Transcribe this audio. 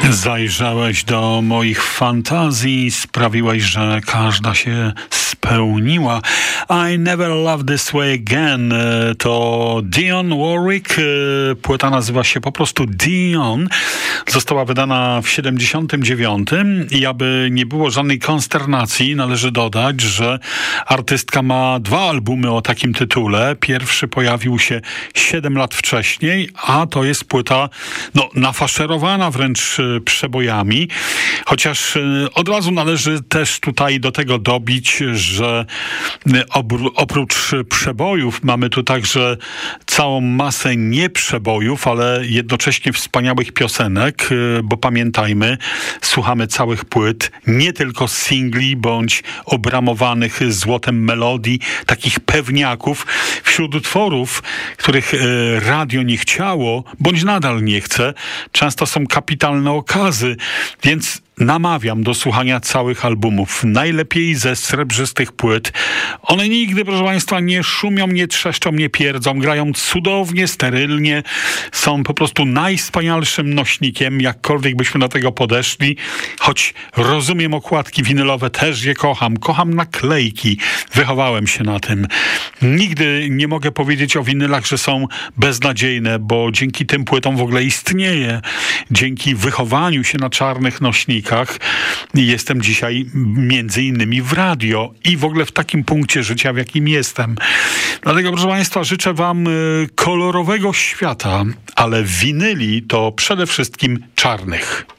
Zajrzałeś do moich fantazji, sprawiłeś, że każda się spełniła. I Never Loved This Way Again to Dionne Warwick. Płyta nazywa się po prostu Dion. Została wydana w 79 i aby nie było żadnej konsternacji, należy dodać, że artystka ma 2 albumy o takim tytule. Pierwszy pojawił się 7 lat wcześniej, a to jest płyta nafaszerowana wręcz przebojami. Chociaż od razu należy też tutaj do tego dobić, że oprócz przebojów mamy tu także całą masę nieprzebojów, ale jednocześnie wspaniałych piosenek, bo pamiętajmy, słuchamy całych płyt, nie tylko singli bądź obramowanych złotem melodii, takich pewniaków. Wśród utworów, których radio nie chciało, bądź nadal nie chce, często są kapitalne okazy, więc namawiam do słuchania całych albumów. Najlepiej ze srebrzystych płyt. One nigdy, proszę Państwa, nie szumią, nie trzeszczą, nie pierdzą. Grają cudownie, sterylnie. Są po prostu najwspanialszym nośnikiem, jakkolwiek byśmy do tego podeszli. Choć rozumiem okładki winylowe, też je kocham. Kocham naklejki. Wychowałem się na tym. Nigdy nie mogę powiedzieć o winylach, że są beznadziejne, bo dzięki tym płytom w ogóle istnieje. Dzięki wychowaniu się na czarnych nośnikach jestem dzisiaj między innymi w radio i w ogóle w takim punkcie życia, w jakim jestem. Dlatego, proszę Państwa, życzę Wam kolorowego świata, ale winyli to przede wszystkim czarnych.